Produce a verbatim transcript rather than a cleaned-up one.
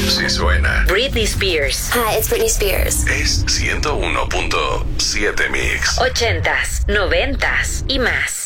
Si suena, Britney Spears. Hi, it's Britney Spears. Es ciento uno punto siete Mix. Ochentas, noventas y más.